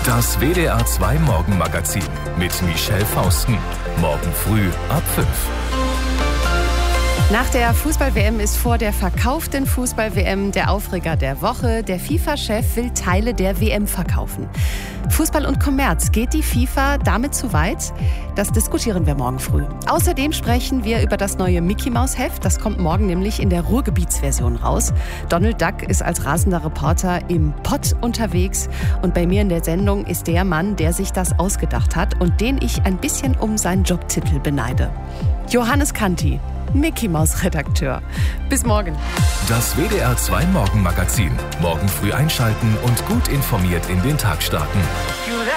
Das WDR 2 Morgenmagazin mit Michelle Fausten. Morgen früh ab 5. Nach der Fußball-WM ist vor der verkauften Fußball-WM der Aufreger der Woche. Der FIFA-Chef will Teile der WM verkaufen. Fußball und Kommerz. Geht die FIFA damit zu weit? Das diskutieren wir morgen früh. Außerdem sprechen wir über das neue Mickey-Maus-Heft. Das kommt morgen nämlich in der Ruhrgebietsversion raus. Donald Duck ist als rasender Reporter im Pott unterwegs. Und bei mir in der Sendung ist der Mann, der sich das ausgedacht hat und den ich ein bisschen um seinen Jobtitel beneide. Johannes Kanti, Mickey-Maus-Redakteur. Bis morgen. Das WDR 2 Morgenmagazin. Morgen früh einschalten und gut informiert in den Tag starten.